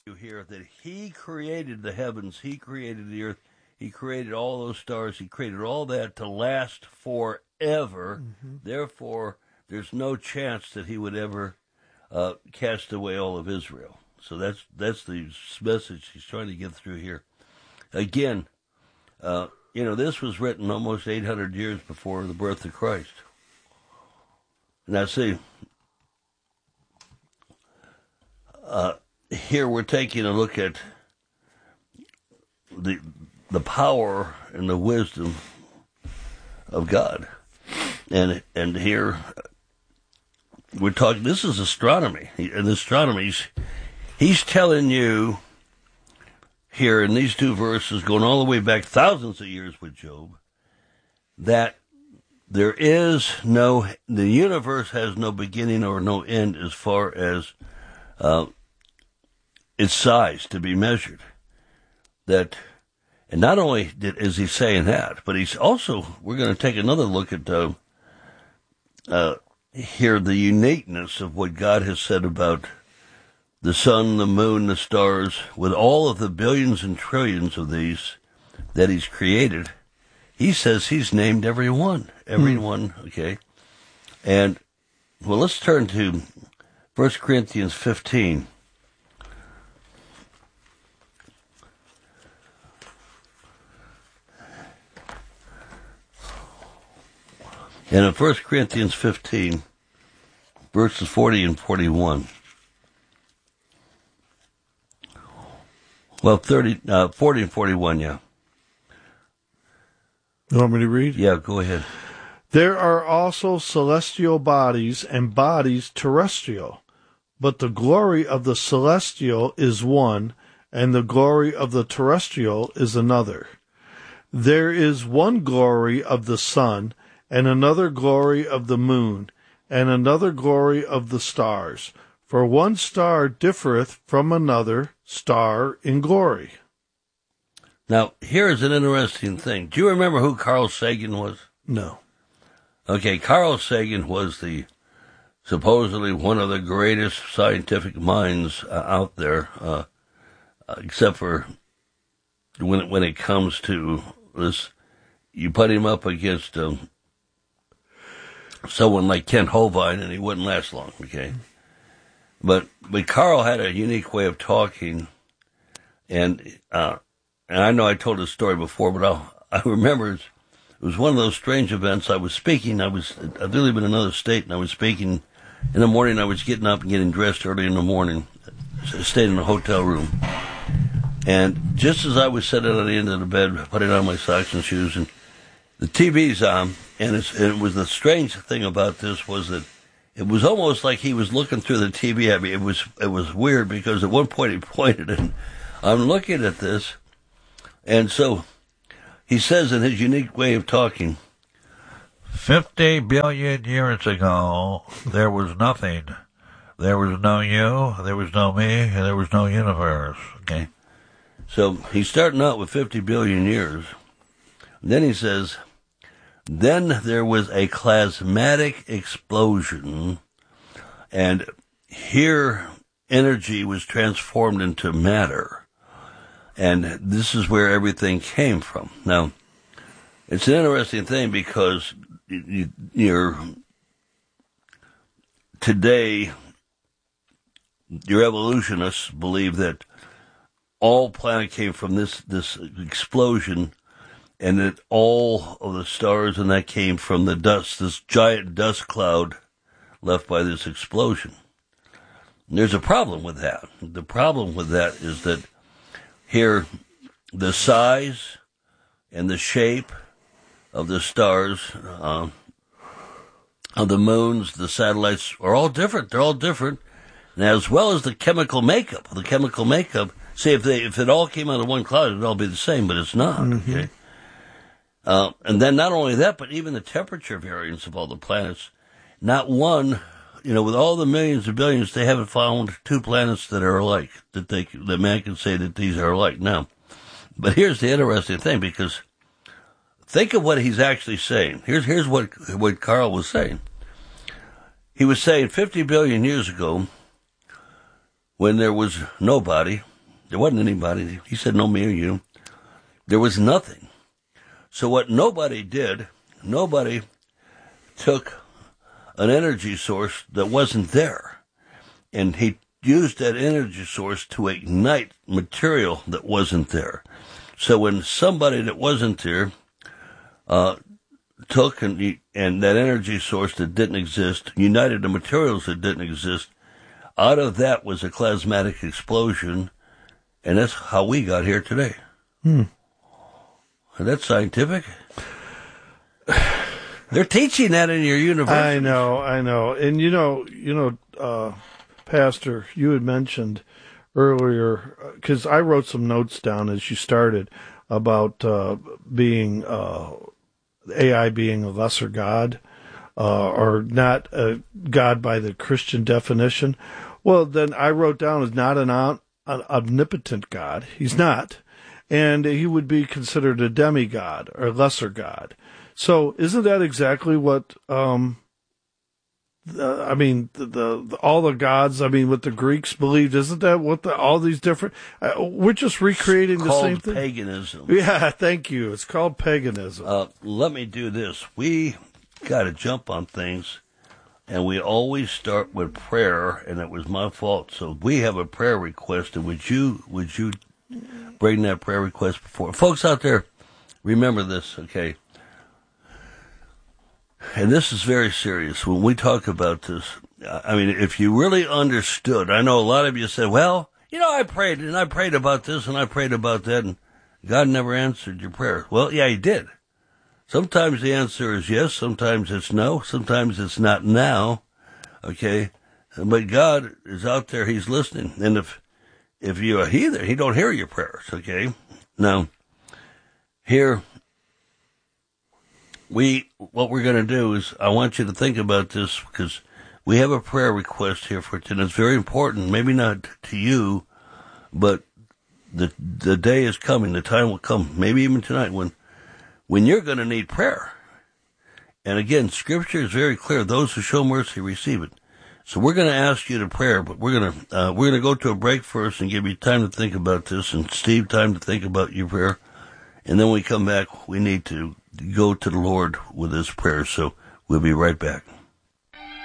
here that he created the heavens, he created the earth, he created all those stars, he created all that to last forever. Therefore, there's no chance that he would ever cast away all of Israel. So that's the message he's trying to get through here. Again, this was written almost 800 years before the birth of Christ. Now, see, here we're taking a look at the power and the wisdom of God, and here we're talking. This is astronomy, and astronomy, he's telling you here in these two verses, going all the way back thousands of years with Job, that the universe has no beginning or no end as far as its size to be measured. And not only is he saying that, but he's also, we're going to take another look at here the uniqueness of what God has said about the sun, the moon, the stars, with all of the billions and trillions of these that he's created. He says he's named every one, okay? And, well, let's turn to 1 Corinthians 15. And in 1 Corinthians 15, verses 40 and 41. Well, 40 and 41, yeah. You want me to read? Yeah, go ahead. There are also celestial bodies and bodies terrestrial, but the glory of the celestial is one, and the glory of the terrestrial is another. There is one glory of the sun, and another glory of the moon, and another glory of the stars. For one star differeth from another star in glory. Now, here's an interesting thing. Do you remember who Carl Sagan was? No. Okay, Carl Sagan was supposedly one of the greatest scientific minds out there, except for when it comes to this, you put him up against someone like Kent Hovind, and he wouldn't last long, okay? But Carl had a unique way of talking, and I know I told this story before, but I remember it was one of those strange events. I was speaking. I'd really been in another state, and I was speaking in the morning. I was getting up and getting dressed early in the morning. So I stayed in a hotel room, and just as I was sitting on the end of the bed, putting on my socks and shoes, and the TV's on, and it was the strange thing about this was that it was almost like he was looking through the TV at me. It was weird because at one point he pointed, and I'm looking at this, and so he says in his unique way of talking, 50 billion years ago, there was nothing. There was no you, there was no me, and there was no universe. Okay? So he's starting out with 50 billion years. Then he says, then there was a plasmatic explosion, and here energy was transformed into matter. And this is where everything came from. Now, it's an interesting thing because today, your evolutionists believe that all planet came from this explosion, and that all of the stars and that came from the dust, this giant dust cloud left by this explosion. And there's a problem with that. The problem with that is that here, the size and the shape of the stars, of the moons, the satellites are all different. They're all different. And as well as the chemical makeup. See, if it all came out of one cloud, it'd all be the same, but it's not. Mm-hmm. Okay. And then not only that, but even the temperature variance of all the planets. Not one, with all the millions and billions, they haven't found two planets that are alike, that man can say that these are alike. Now, but here's the interesting thing, because think of what he's actually saying. Here's what Carl was saying. He was saying 50 billion years ago, when there was nobody, There wasn't anybody. He said, no, me or you. There was nothing. So what nobody did, nobody took an energy source that wasn't there, and he used that energy source to ignite material that wasn't there. So when somebody that wasn't there took and that energy source that didn't exist, united the materials that didn't exist, out of that was a plasmatic explosion, and that's how we got here today. And that's scientific. They're teaching that in your university. I know. And Pastor, you had mentioned earlier, because I wrote some notes down as you started about being AI being a lesser God, or not a God by the Christian definition. Well, then I wrote down is not an omnipotent God. He's not. And he would be considered a demigod or a lesser God. So isn't that exactly what, all the gods, what the Greeks believed, isn't that what all these different, we're just recreating the same thing? It's called paganism. Yeah, thank you. It's called paganism. Let me do this. We got to jump on things, and we always start with prayer, and it was my fault. So we have a prayer request, and would you bring that prayer request before? Folks out there, remember this, okay? And this is very serious. When we talk about this, if you really understood, I know a lot of you said, well, I prayed about this and I prayed about that, and God never answered your prayer. Well, yeah, he did. Sometimes the answer is yes, sometimes it's no, sometimes it's not now, okay? But God is out there, he's listening. And if you're a heathen, he don't hear your prayers, okay? Now, here, what we're going to do is, I want you to think about this, because we have a prayer request here for today. It's very important, maybe not to you, but the day is coming, the time will come, maybe even tonight, when you're going to need prayer. And again, Scripture is very clear, those who show mercy receive it. So we're going to ask you to pray, but we're going to go to a break first and give you time to think about this, and Steve time to think about your prayer. And then when we come back, we need to go to the Lord with this prayer. So we'll be right back.